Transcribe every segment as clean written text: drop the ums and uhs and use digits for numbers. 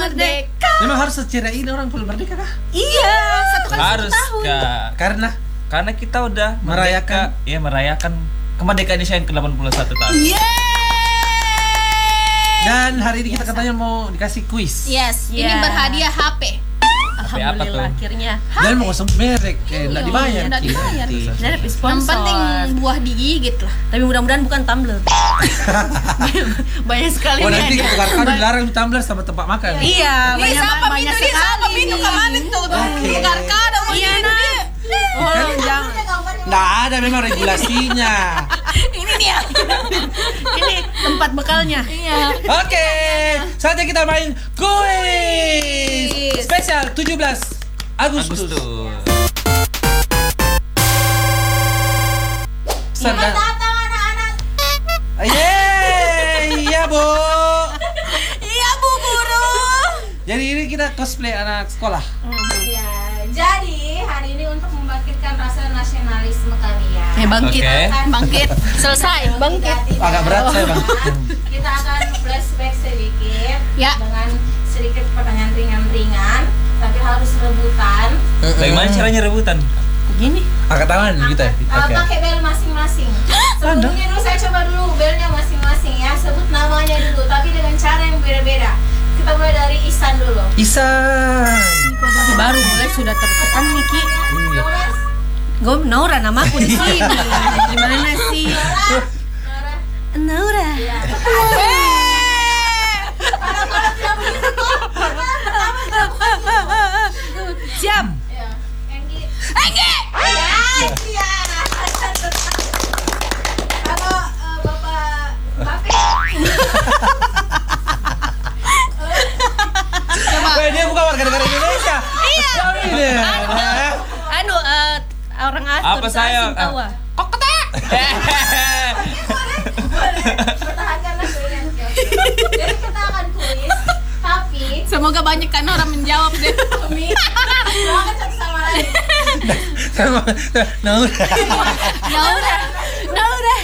merdeka. Memang harus secara ini orang perlu merdeka kah? Iya, 1 kali 1 Harus tahun. Kak. Karena kita udah Merayakan. merayakan kemerdekaan Indonesia yang ke-81 tahun. Dan hari ini kita katanya mau dikasih kuis. Yes, ini berhadiah HP. Alhamdulillah tuh? akhirnya. Dan mau sebut merek, enggak dibayar. Nggak dibayar. Saya dapat Yang sponsor. penting buah digigit lah. Tapi mudah-mudahan bukan tumbler. Banyak sekali Oh nih nanti ada. ditukar dilarang tumbler sama tempat makan. Iya, Nih, siapa banyak pintu dia? Siapa pintu kemarin tuh? Tukar kado mau Iya, pintu nah. dia. Oh, jangan. Nggak ada memang regulasinya. Ini dia. Ini tempat bekalnya. Iya. Oke, saatnya kita main kuis spesial 17 Agustus. Selamat datang anak-anak. Yeay, iya Bu. Iya Bu Guru. Jadi ini kita cosplay anak sekolah. Ya, jadi hari ini untuk membangkitkan rasa nasionalisme kalian. Bangkit. Oke. Bangkit. Selesai, bangkit. Agak berat saya Bang. Kita akan flashback sedikit Ya. dengan sedikit pertanyaan ringan-ringan, tapi harus rebutan. Bagaimana caranya rebutan? Gini. Angkat tangan gitu ya. Oke. Pakai bel masing-masing. Sebelumnya dulu saya coba dulu belnya masing-masing ya. Sebut namanya dulu, tapi dengan cara yang beda-beda. Kita mulai dari Ihsan dulu. Isan. Baru mulai sudah tertekan Niki. Iya. Gue Naura namaku di sini. Gimana sih? Naura. Ya. Kalau tidak begitu kok. Pertama tidak begitu. Siap. Ya, Enggi. Ya, iya. Kalau Bapak Weh, dia bukan warga negara Indonesia. Iya. Anu orang asing. Apa saya? pertahankanlah kuisnya. Jadi kita akan kuis, tapi Semoga banyak kan orang menjawab deh. jangan satu sama lain. Naura. Naura.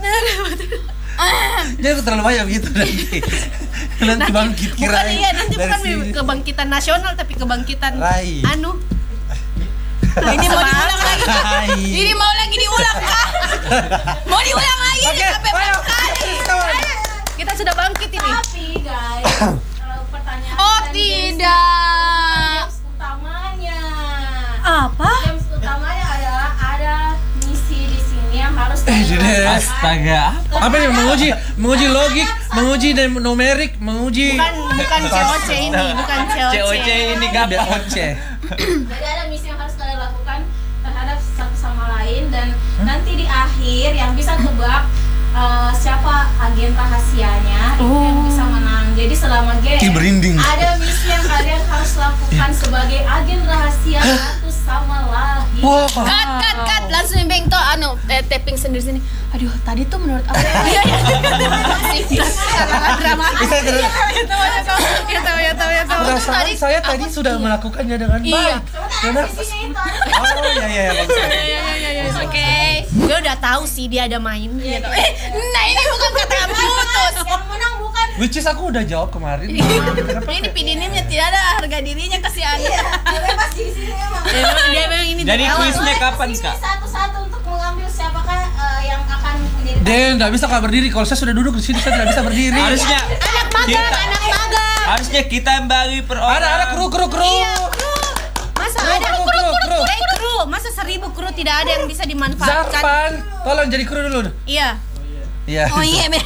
Dia terlalu banyak gitu nanti bangkit Bukan kirain. iya, nanti dari bukan sini. kebangkitan nasional tapi kebangkitan Rai. anu. Ini mau diulang lagi. Rai. Ini mau lagi diulang kah? Mau diulang lagi Oke, sampai ayo. berapa kali? Kita sudah bangkit ini. Tapi guys, pertanyaan Oh, dan tidak. games utamanya. Apa? Games utamanya adalah ada misi di sini yang harus Jelas. Astaga. Apa nih menguji logik, menguji numerik, menguji Bukan COC ini, bukan COC ini gampang. BOC. Jadi ada misi yang harus kalian lakukan terhadap satu sama lain dan nanti di akhir yang bisa tebak siapa agen rahasianya itu yang bisa menang. Jadi selama game Ih, merinding. ada misi yang kalian harus lakukan sebagai agen rahasia satu sama lain. Wah. Cut. Langsung Beng to tapping sendiri sini. Aduh, tadi tuh menurut aku. Iya. Sangat dramatis. Bisa terus. Ya tahu. Perasaan saya tadi sudah melakukannya dengan Iya. baik. Sebenarnya misinya itu ada. Oh iya bagus. Oke. Gue udah tahu sih dia ada main gitu. Nah, ini bukan kata putus. Yang menang bukan Which is aku udah jawab kemarin. Ini pidinimnya tidak ada harga dirinya kasihan. bebas di sini emang. Dia memang ini Jadi dari awal. kuisnya kapan, Sini Kak? satu-satu untuk mengambil siapakah yang akan menjadi Dia nggak bisa kak berdiri. Kalau saya sudah duduk di sini saya tidak bisa berdiri. Harusnya Anak magang. harusnya kita yang bagi per orang. Ada kru. Iya, kru. Masa ada Kru. kru? Masa 1000 kru tidak ada yang bisa dimanfaatkan? Zarpan, tolong jadi kru dulu. Iya. Iya. Oh iya, Beng.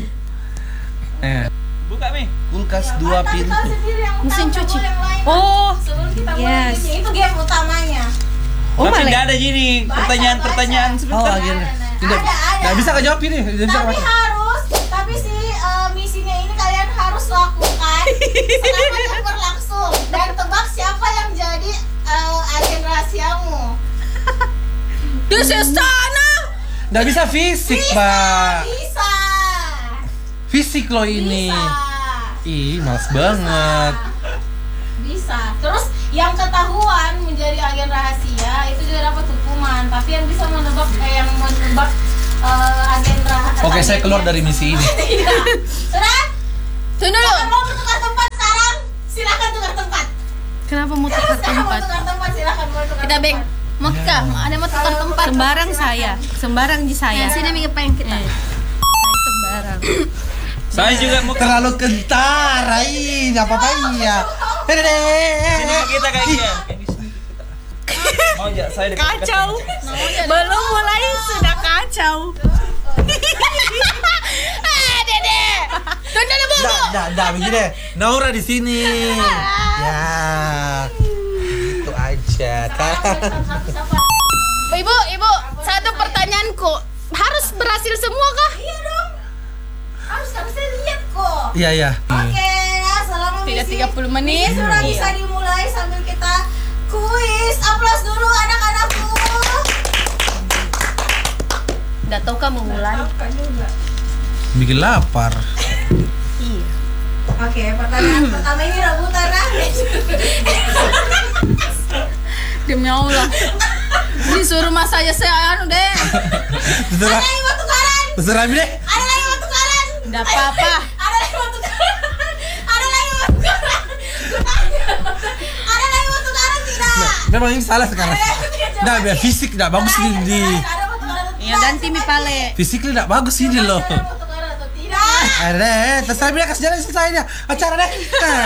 Buka Mi. Kulkas 2 pintu. Tahu sendiri yang Mesin utama, cuci. boleh yang lain. Oh. Sebelum kita mulai Yes. gamenya, itu game utamanya. Oh, Tapi malah. tidak ada gini pertanyaan-pertanyaan Oh sebentar. akhirnya. Ada. Tidak. Nggak bisa kak jawab ini. Tidak bisa Tapi kak. harus, tapi si misinya ini kalian harus lakukan selama yang berlangsung dan tebak siapa yang jadi agen rahasiamu. This is Tana. Nggak bisa fisik pak. Bisa. Fisik loh ini. Ih males banget. Bisa. Terus yang ketahuan menjadi agen rahasia itu juga dapat hukuman. Tapi yang bisa menebak agen rahasia. Oke saya keluar dari misi ini. Sudah? Tunggu dulu. Mau bertukar tempat sekarang? Silakan. Kita beng. Mau kah? Ada mau tukar tempat. Sembarang saya. Sembarang di saya. Sini mi kepengen kita. Saya sembarang. Saya juga mau Terlalu kentara ini apa-apa iya. sini kita kayak dia. Mau ya saya dekat. Kacau. Belum mulai sudah kacau. Dede. Tunda dulu. Dah begini. Naura di sini. Ya. Itu aja kan. Ibu, satu pertanyaanku. Harus berhasil semua kah? Iya dong. Harusnya lihat kok. Iya. Oke, selama Tidak misi 30 menit. sudah bisa dimulai sambil kita kuis. Aplaus dulu anak-anakku. Nggak tahu kamu mulai. Bikin lapar. Iya. Oke, pertanyaan pertama ini rebutan ah. Demi Allah. Disuruh mas saya anu deh. Terserah. Ada yang mau tukaran? Terserah deh. Ada lagi mau tukaran? Nggak apa-apa. Ada lagi mau tukaran? Ada lagi mau tukaran? Ada lagi mau tukaran tidak? Memang ini salah sekarang. Nah, biar fisik tidak bagus ini di. Ada mau tukaran atau Ya ganti mi pale. Fisik tidak bagus ini loh. Ada mau tukaran atau tidak? Ada, terserah dia kasih jalan selesainya. Acara deh.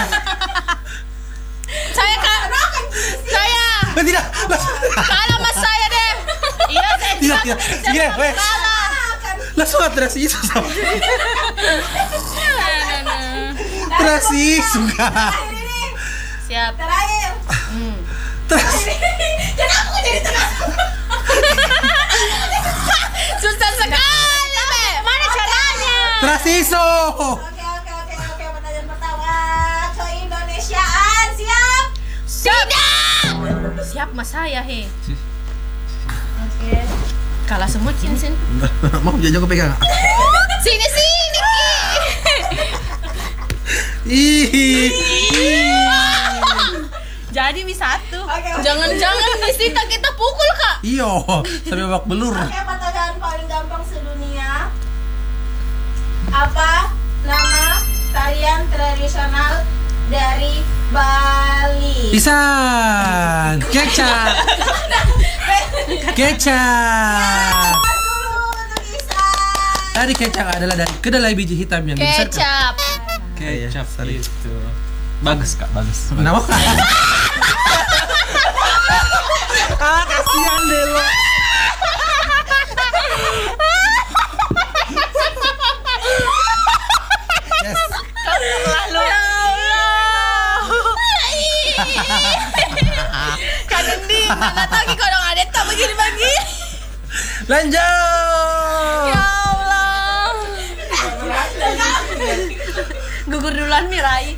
Saya kak. Saya. Tidak. Kalah mas saya deh. Iya, saya Tidak. Gini, weh. Langsung atraksi itu sama. Atraksi suka. siap. Terakhir. Terus Kenapa aku jadi tengah? Susah sekali, Be. Mana caranya? Trasiso. Oke. Pertanyaan pertama. Keindonesiaan siap? Siap mas saya he. Oke. Kalah semua Cin. Mau jajan gue pegang. Sini. Ih. Jadi mi satu. Oke. Jangan disita kita pukul, Kak. Iyo, sampai babak belur. Oke, pertanyaan paling gampang sedunia. Apa nama tarian tradisional dari Bali? Pisan. Kecap. Kecap. Pas dulu untuk Isan. Tadi kecap adalah dari kedelai biji hitam yang dibesarkan. Kecap. Kecap sorry. itu. Bagus Kak, bagus. Kenapa kak? Kasihan deh lo. Yes. Lalu. Kadang di mana lagi kalau ada tak begini. Lanjut. Ya Allah. Gugur duluan mi Rai.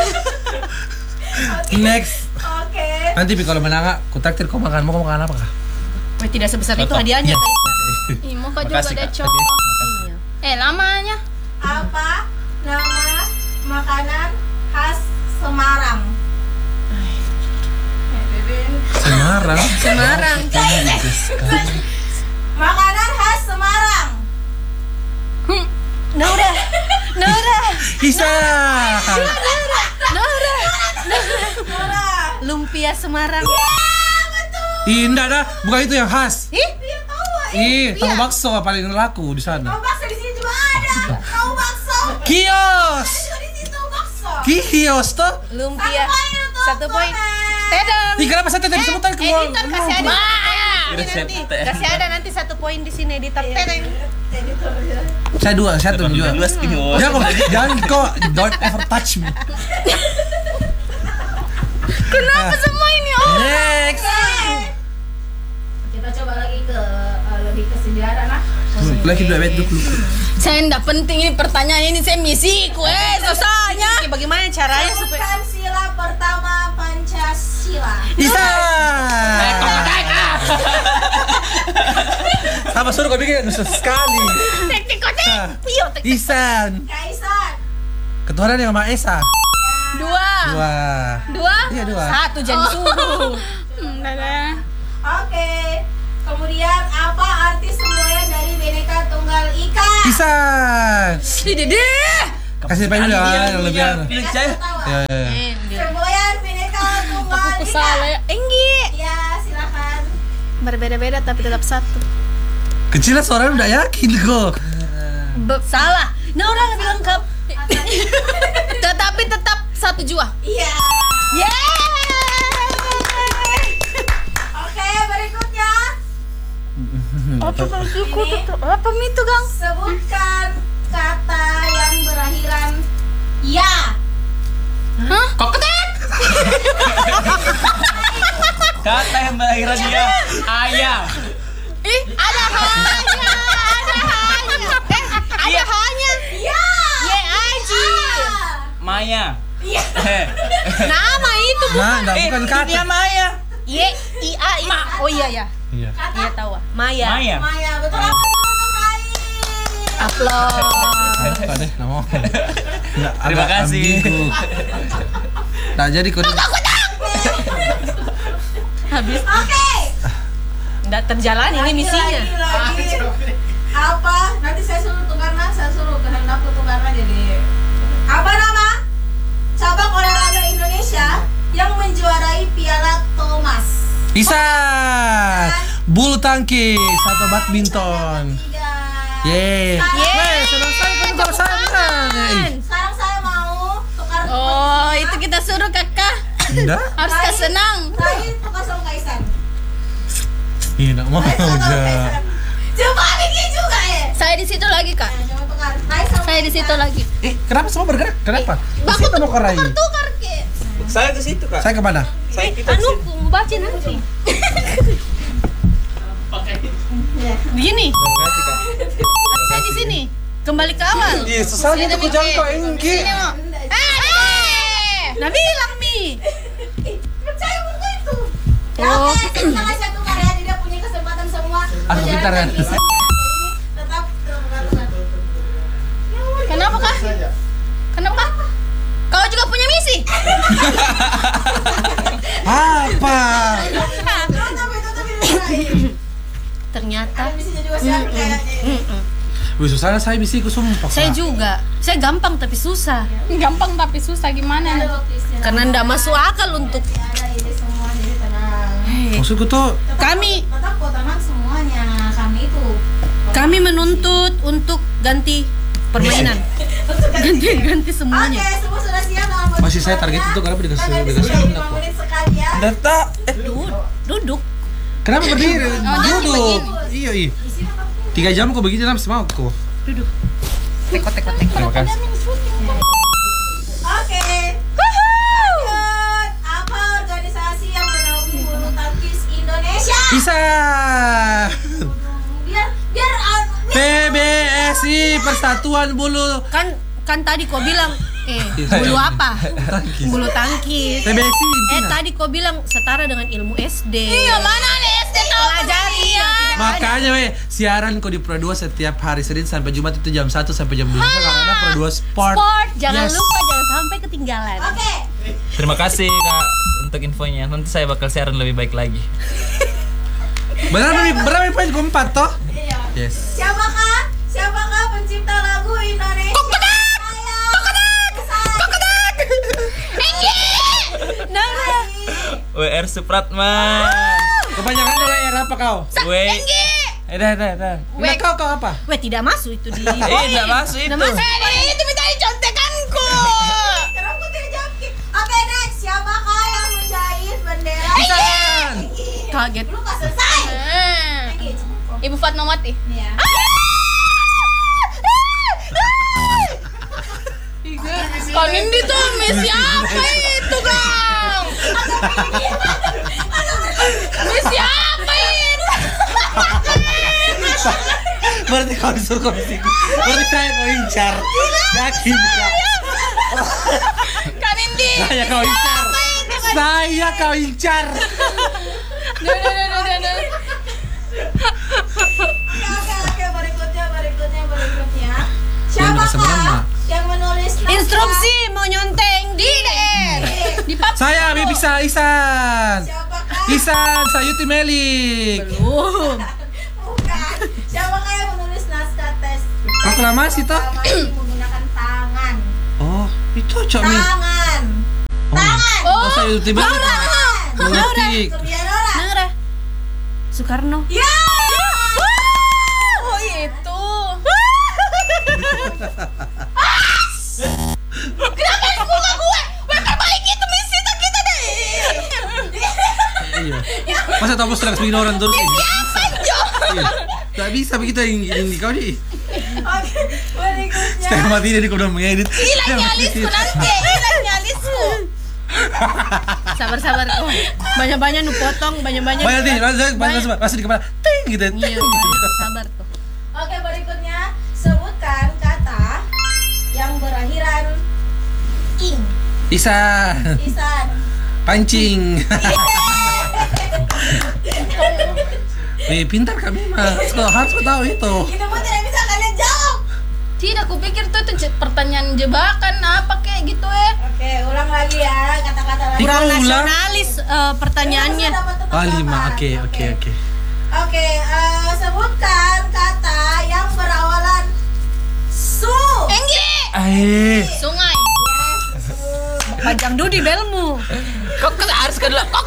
Next. Oke. Nanti Pi kalau menang, ku traktir kau makan. Mau kau makan apa kak? Weh, tidak sebesar itu Contoh. hadiahnya. Yes. Ih, mau kau juga Makasih, deh, Kak. Cok. Iya. Lamanya. Apa nama makanan khas Semarang? Semarang. Semarang. Makanan khas Semarang. Naura. Isan. Nora. Nora. Lumpia Semarang. Indah dah, bukan itu yang khas. Dia tahu ah. Tahu bakso paling laku di sana. Tahu bakso di sini juga ada. Tahu bakso. Kios. Juga di sini tahu bakso. Kios tuh. Lumpia. Satu Satu poin. Tedong. Ih, kenapa saya tadi sebutan ke Editor kasih ada. Resep teh. Kasih ada nanti satu poin di sini editor. Teteng. Saya dua, satu juga. Dua skin. Jangan kok, don't ever touch me. Kenapa semua ini? Next. Kita coba lagi ke lebih ke sejarah nah. Lagi dua bet dulu. Saya enggak penting ini pertanyaan ini, saya misi kue susahnya. Oke, bagaimana caranya supaya Sebutkan sila pertama Pancasila. Isan. Sama suruh kau bikin susah sekali. Isan. Kaisan. Ketuhanan yang Maha Esa. Dua. Iya dua. satu jadi suruh. Oke. Kemudian apa arti semboyan dari Bhinneka Tunggal Ika? Isan. Dede. Kasih payung dulu ya, yang lebih anu. Pilih saya. Ya. Semboyan Bhinneka Tunggal Aku Ika. kesal ya. Enggi. Ya, silakan. Berbeda-beda tapi tetap satu. Kecilnya suaranya udah yakin kok. Salah. Nah orang lebih lengkap. Tetapi tetap satu jua. Iya. Oke, berikutnya. Apa maksudku? Apa itu, Gang? Sebutkan kata yang berakhiran ya. Koketek. Kata yang berakhiran dia ayah. Ada hanya. Ada hanya. Ya. Ye Aji. Maya. Nama itu Nah, enggak bukan kata. Dia Maya. Ye Ia. Oh iya ya. Iya. Iya tahu. Maya. Maya. Maya, betul apa untuk Rai? Upload. Apa deh nama? Nggak, Terima agak kasih. ambigu. Nah, jadi kode Habis. Oke. Enggak terjalani ini misinya. Lagi. Apa? Nanti saya suruh Tukarna, saya suruh kehendak Tukarna jadi. Apa nama cabang olahraga Indonesia yang menjuarai Piala Thomas? Isan, bulu tangkis atau badminton. Yeay. Weh, selesai kan kalau saya bukan. Sekarang saya mau tukar. Oh, itu kita suruh kakak. Enggak? Harus Rai, senang. Rai tukar sama Kaisan. Iya, enggak mau Rai tukar sama aja. Kaisan. Coba bikin juga ya. Saya di situ lagi, Kak. Nah, coba tukar. Rai sama Saya di Kaisan. situ lagi. Kenapa semua bergerak? Kenapa? Di situ mau ke Rai. Tukar ke. Saya ke situ, Kak. Saya kemana? Saya kita Anu, baca nanti. Begini. Terima kasih, Kak. Saya di sini. Kembali ke awal. Iya, susah gitu aku jangkau Enggi. Nah bilang Mi. Percaya buku itu. Ya, Oh. oke, kita kasih tukar ya. Dia punya kesempatan semua. Aku pintar kan? Jadi tetap tukar. Kenapa, Kak? Kenapa, Kak? Kau juga punya misi? Apa? Ternyata Misinya juga siapa kayaknya. Wih, susah saya bisiku sumpah. saya juga. Saya gampang tapi susah. Gampang tapi susah gimana? Ada logisnya. Karena ndak masuk akal untuk Ada ide semua jadi tenang. Maksudku tuh kami Tetap kok tenang semuanya. kami menuntut untuk ganti permainan. Ganti semuanya. Oke, semua sudah siap dalam masih saya target itu kenapa dikasih enggak kok. menit sekali ya. Data. Duduk. Kenapa berdiri? Duduk. Iya, iya. Isi apa? 3 jam kok begini dalam semau kok. Duduk. Terima kasih. Oke. Lanjut. Apa organisasi yang menaungi bulu tangkis Indonesia? Bisa. Biar PBSI Persatuan Bulu Kan tadi kau bilang bulu apa? Bulu tangkis. PBSI. Tadi kau bilang setara dengan ilmu SD. Iya, mana nih SD tahu Pelajari ya. Makanya siaran kok di Pro 2 setiap hari Senin sampai Jumat itu jam 1 sampai jam 2 karena Pro 2 Sport. Jangan Yes. lupa jangan sampai ketinggalan. Oke. Terima kasih, Kak, untuk infonya. Nanti saya bakal siaran lebih baik lagi. Berapa poin keempat toh? Iya. Yes. Siapakah pencipta lagu Indonesia? WR Supratman. Kebanyakan WR apa kau? Dah. Nah, kau apa? Weh tidak masuk itu di. Enggak masuk itu. itu minta dicontekanku. Kenapa tidak jawab? Oke, next. Siapakah yang menjahit bendera? Isan. Kaget. Belum pas selesai. Ibu Fatmawati. Iya. Kau Nindi tuh misi apa itu, Kang? Misi apa itu? Berarti kau disuruh komisi. Berarti saya kau incar. Yakin kak? Kak Nindi. Saya kau incar. Saya kau incar. Duh. Oke, berikutnya. Yang Siapakah sebenarnya. yang menulis naskah? Instruksi mau nyonteng di DR. Di pap. Saya bisa Isan. Siapakah? Isan Sayuti Melik. Belum. Bukan. Siapakah yang menulis naskah tes? Proklamasi toh? Proklamasi menggunakan tangan. Oh, itu Cok Mi. Tangan. Oh, Sayuti Melik. Tangan. Politik. Surya Nora. Nara. Soekarno. Ya. Oh itu. Kenapa lu buka gue? Perbaiki itu misi kita deh. Iya. Masa tahu sedang ignoran terus? Siapa Jo? Iya. Gak bisa begitu yang di kau nih. Oke, berikutnya. Setengah mati dia udah mengedit. Hilang nyalisku nanti, hilang nyalisku. Sabar. Oh, banyak-banyak nu potong, banyak-banyak. Banyak nih, masih di kepala. Ting gitu. Iya, sabar tuh. Oke, berikutnya sebutkan kata yang berakhiran ing. Isan, pancing. Pintar kami mah. Harus kau tahu itu. Itu pun tidak bisa kalian jawab. Tidak, aku pikir tuh itu pertanyaan jebakan apa kayak gitu Oke, ulang lagi ya kata-kata lagi. Kurang Ulang. nasionalis pertanyaannya. Lima. Oke. Oke, sebutkan kata yang berawalan su. Enggi. Sungai. Pajang Dudi belmu. Kok harus ke dulu? Kok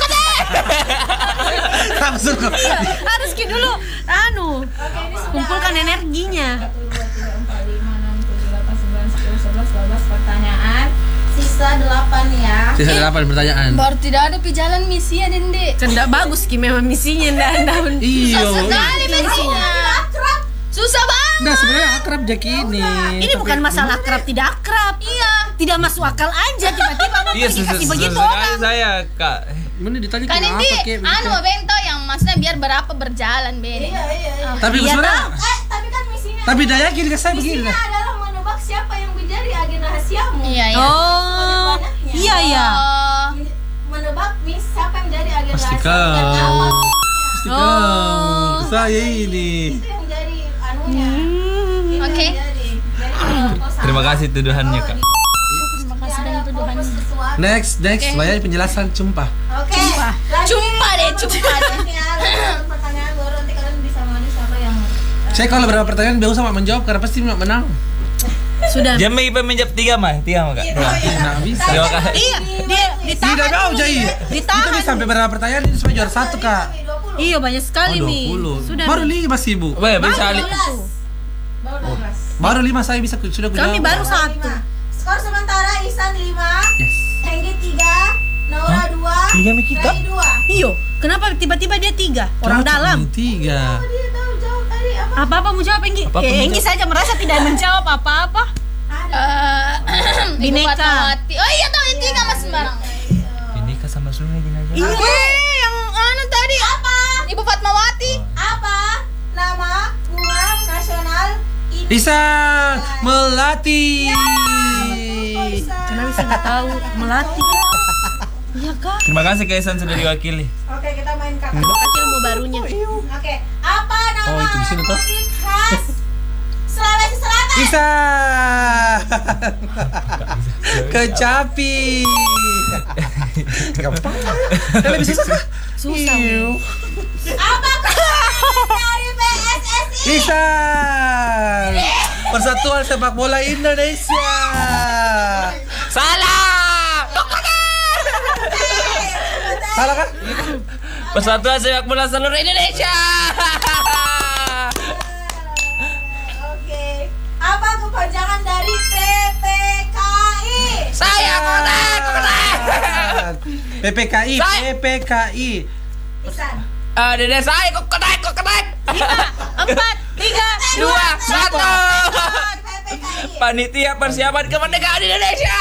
Langsung kok. Harus dulu Oke, ini sudah. kumpulkan energinya. 1, 2, 3, 4, 5, 6, 7, 8, 9, 10, 11, 12 pertanyaan. Sisa 8 ya. Sisa 8 pertanyaan. Baru tidak ada pijalan misi ya Dende. Cendak bagus Ki memang misinya daun. Iyo. Sekali misinya. Akrab. Susah banget. Nah sebenarnya akrab Jaki ini. Ini bukan masalah akrab tidak akrab. Iya, tidak masuk akal aja tiba-tiba mau Iya, dikasih begitu sekali orang. saya, Kak. Mana ditanya Kan kenapa ini kayak anu bento yang maksudnya biar berapa berjalan Bede. Iya. Tapi Iya, sebenarnya Tapi kan misinya. tapi daya kiri ke saya begini. Misinya adalah menebak siapa yang menjadi agen rahasiamu. Iya. Oh, iya. Oh. Menebak siapa yang jadi agen Pasti rahasia dan kau. apa. Pasti kau. Saya ini. Itu yang jadi anunya. Itu yang Oke. jadi. Jadi kalau Terima kasih tuduhannya, Kak. Terima kasih ada dengan tuduhannya. purpose sesuatu. Next, banyak penjelasan cumpa. Oke. Lagi. Cumpa deh. Ya, pertanyaan baru nanti kalian bisa mengenai siapa yang Saya kalau berapa pertanyaan beliau sama menjawab karena pasti menang. Sudah. Dia menjawab 3 mah, Kak. Nah, bisa. Terima kasih. Iya, dia ditahan. Tidak tahu dulu. Jai. Ditahan. Kita bisa sampai berapa pertanyaan ini supaya juara 1, Kak. 20. Iya, banyak sekali Oh, nih. 20. Sudah. Baru 5 Ibu. Weh, bisa Baru Ali. 12. Baru 12. Baru 5 saya bisa sudah Kami baru jawab. 1. 5. Skor sementara Ihsan 5, Yes. Enggi 3, Naura 2, Tiga mi kita? Rai 2. Iyo, kenapa tiba-tiba dia 3? Orang Cocok dalam. nih, 3. Oh, dia tahu jawab tadi apa? Apa-apa mau jawab Enggi? Apa-apa mau Enggi saja merasa tidak menjawab apa-apa. Ada. Ibu Bineka. Fatmawati. Oh iya tahu itu nggak mas sembarang. Ini Kak sama Sungai jenazah. Iya, yang anu tadi. Apa? Ibu Fatmawati. Apa nama bunga nasional ini? Bisa melati. Kenapa bisa nggak tahu melati? Iya kak. Terima kasih Kak Ihsan sudah diwakili. Oke, kita main kata. Kasih ilmu barunya. Oke, apa nama Oh, itu di sini toh? musik khas Sulawesi Selatan? Bisa. Kecapi. Gampang. Kan lebih susah kah? Susah. Apa ketua dari PSSI? Bisa. Persatuan Sepak Bola Indonesia. Salah. Salah kan? Persatuan Sepak Bola Seluruh Indonesia. Oke. Apa kepanjangan dari PPKI? Saya korek. PPKI. Ihsan. Dede saya kok kenaik. 4, 3, 2, 2, 1. PPKI. Panitia persiapan kemerdekaan Indonesia.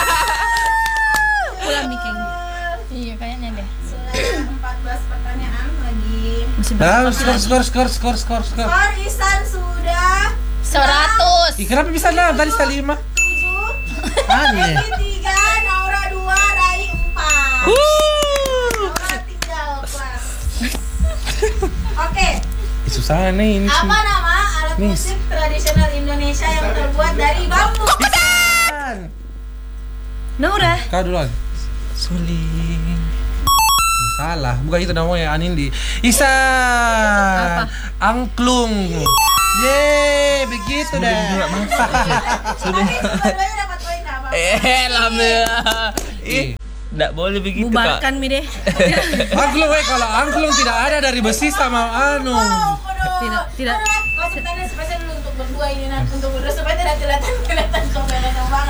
Pulang nih Enggi. Iya kayaknya deh. Sudah 14 pertanyaan lagi. Skor. Skor Ihsan sudah 100. Ih, kenapa bisa 6? Tadi saya 5. 7, Aneh. Enggi 3, Naura 2, Rai 4. Naura tinggal kelas. Oke, Susah nih ini. apa nama alat musik tradisional Indonesia yang terbuat dari bambu? Naura. Kau duluan. Suling. Salah, bukan itu namanya Anindi. Ihsan. Angklung. Yeay, begitu dah. Tapi dua-duanya dapat poin apa? Alhamdulillah. Ih, Nggak boleh begitu kak. Bubarkan mi deh. Angklung kalau angklung tidak ada dari besi sama anu. Tidak. Kau ceritanya spesial dulu untuk berdua ini, untuk berdua supaya tidak kelihatan kamera sama